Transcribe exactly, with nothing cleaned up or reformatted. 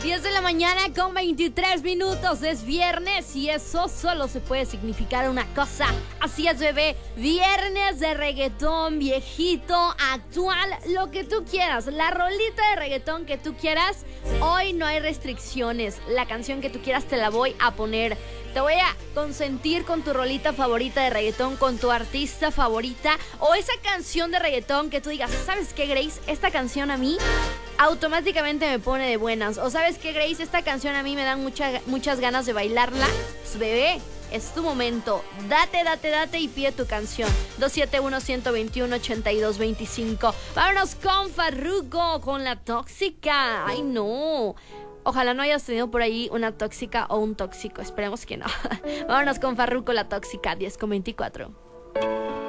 diez de la mañana con veintitrés minutos, es viernes y eso solo se puede significar una cosa. Así es, bebé, viernes de reggaetón, viejito, actual, lo que tú quieras, la rolita de reggaetón que tú quieras. Hoy no hay restricciones, la canción que tú quieras te la voy a poner. Te voy a consentir con tu rolita favorita de reggaetón, con tu artista favorita o esa canción de reggaetón que tú digas, ¿sabes qué, Grace? Esta canción a mí automáticamente me pone de buenas. O ¿sabes qué, Grace? Esta canción a mí me dan mucha, muchas ganas de bailarla. Pues, bebé, es tu momento. Date, date, date y pide tu canción. dos siete uno, uno dos uno, ocho dos dos cinco. Vámonos con Farruko, con La Tóxica. Ay, no. Ojalá no hayas tenido por ahí una tóxica o un tóxico. Esperemos que no. Vámonos con Farruko, La Tóxica, diez con veinticuatro.